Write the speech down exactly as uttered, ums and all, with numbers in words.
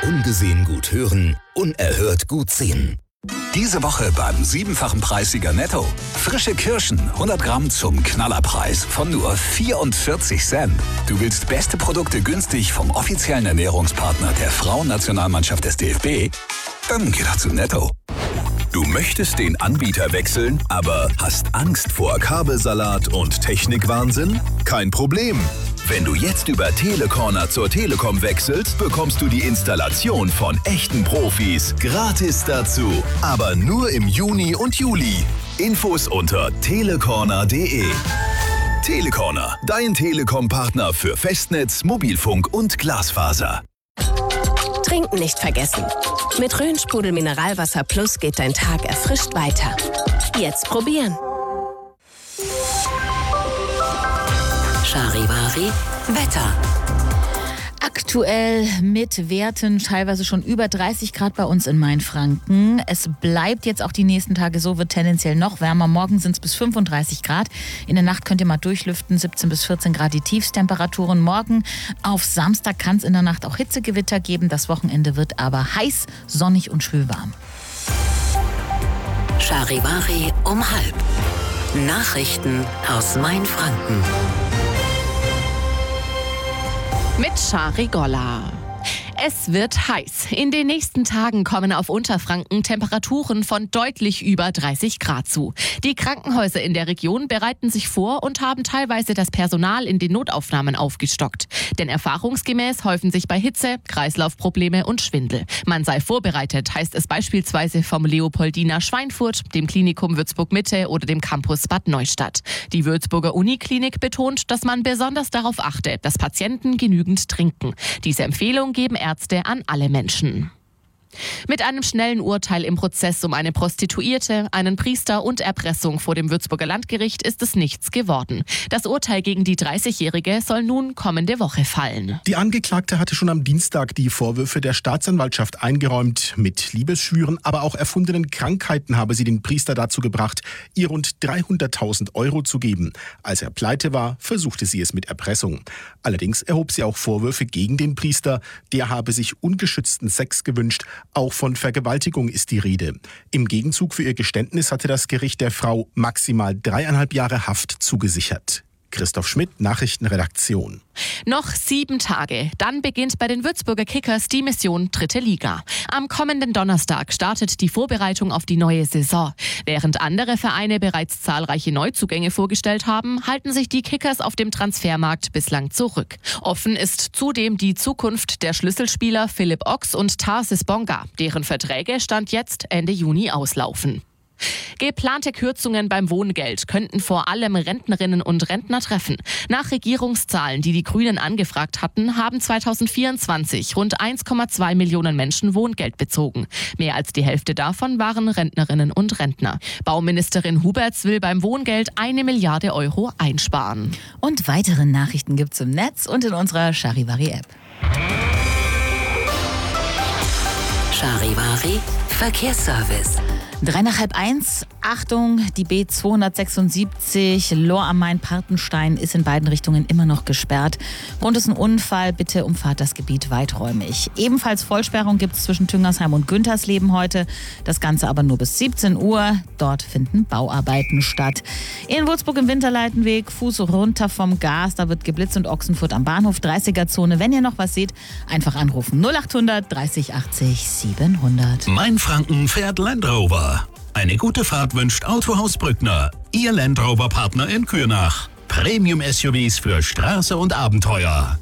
Ungesehen gut hören, unerhört gut sehen. Diese Woche beim siebenfachen Preissieger Netto. Frische Kirschen, hundert Gramm zum Knallerpreis von nur vierundvierzig Cent. Du willst beste Produkte günstig vom offiziellen Ernährungspartner der Frauennationalmannschaft des D F B? Dann geh doch zu Netto. Du möchtest den Anbieter wechseln, aber hast Angst vor Kabelsalat und Technikwahnsinn? Kein Problem. Wenn du jetzt über Telecorner zur Telekom wechselst, bekommst du die Installation von echten Profis gratis dazu. Aber nur im Juni und Juli. Infos unter telecorner punkt de. Telecorner, dein Telekom-Partner für Festnetz, Mobilfunk und Glasfaser. Trinken nicht vergessen. Mit Rhön-Sprudel Mineralwasser Plus geht dein Tag erfrischt weiter. Jetzt probieren. Charivari Wetter. Aktuell mit Werten teilweise schon über dreißig Grad bei uns in Mainfranken. Es bleibt jetzt auch die nächsten Tage so, wird tendenziell noch wärmer. Morgen sind es bis fünfunddreißig Grad. In der Nacht könnt ihr mal durchlüften, siebzehn bis vierzehn Grad die Tiefstemperaturen. Morgen auf Samstag kann es in der Nacht auch Hitzegewitter geben. Das Wochenende wird aber heiß, sonnig und schwülwarm. Charivari um halb. Nachrichten aus Mainfranken. Mit Shari Golla. Es wird heiß. In den nächsten Tagen kommen auf Unterfranken Temperaturen von deutlich über dreißig Grad zu. Die Krankenhäuser in der Region bereiten sich vor und haben teilweise das Personal in den Notaufnahmen aufgestockt. Denn erfahrungsgemäß häufen sich bei Hitze Kreislaufprobleme und Schwindel. Man sei vorbereitet, heißt es beispielsweise vom Leopoldina Schweinfurt, dem Klinikum Würzburg-Mitte oder dem Campus Bad Neustadt. Die Würzburger Uniklinik betont, dass man besonders darauf achte, dass Patienten genügend trinken. Diese Empfehlung geben Ärzte an alle Menschen. Mit einem schnellen Urteil im Prozess um eine Prostituierte, einen Priester und Erpressung vor dem Würzburger Landgericht ist es nichts geworden. Das Urteil gegen die dreißigjährige soll nun kommende Woche fallen. Die Angeklagte hatte schon am Dienstag die Vorwürfe der Staatsanwaltschaft eingeräumt. Mit Liebesschwüren, aber auch erfundenen Krankheiten habe sie den Priester dazu gebracht, ihr rund dreihunderttausend Euro zu geben. Als er pleite war, versuchte sie es mit Erpressung. Allerdings erhob sie auch Vorwürfe gegen den Priester. Der habe sich ungeschützten Sex gewünscht. Auch von Vergewaltigung ist die Rede. Im Gegenzug für ihr Geständnis hatte das Gericht der Frau maximal dreieinhalb Jahre Haft zugesichert. Christoph Schmidt, Nachrichtenredaktion. Noch sieben Tage, dann beginnt bei den Würzburger Kickers die Mission Dritte Liga. Am kommenden Donnerstag startet die Vorbereitung auf die neue Saison. Während andere Vereine bereits zahlreiche Neuzugänge vorgestellt haben, halten sich die Kickers auf dem Transfermarkt bislang zurück. Offen ist zudem die Zukunft der Schlüsselspieler Philipp Ochs und Tarsis Bonga, deren Verträge Stand jetzt Ende Juni auslaufen. Geplante Kürzungen beim Wohngeld könnten vor allem Rentnerinnen und Rentner treffen. Nach Regierungszahlen, die die Grünen angefragt hatten, haben zweitausendvierundzwanzig rund eins Komma zwei Millionen Menschen Wohngeld bezogen. Mehr als die Hälfte davon waren Rentnerinnen und Rentner. Bauministerin Huberts will beim Wohngeld eine Milliarde Euro einsparen. Und weitere Nachrichten gibt's im Netz und in unserer Charivari-App. Charivari Verkehrsservice. Drei nach halb eins. Achtung, die B zweihundertsechsundsiebzig Lohr am Main-Partenstein ist in beiden Richtungen immer noch gesperrt. Grund ist ein Unfall, bitte umfahrt das Gebiet weiträumig. Ebenfalls Vollsperrung gibt es zwischen Tüngersheim und Güntersleben heute. Das Ganze aber nur bis siebzehn Uhr. Dort finden Bauarbeiten statt. In Würzburg im Winterleitenweg, Fuß runter vom Gas, da wird geblitzt und Ochsenfurt am Bahnhof, dreißiger-Zone. Wenn ihr noch was seht, einfach anrufen. null achthundert dreißig achtzig siebenhundert. Mainfranken fährt Land Rover. Eine gute Fahrt wünscht Autohaus Brückner, Ihr Land Rover Partner in Kürnach. Premium-S U Vs für Straße und Abenteuer.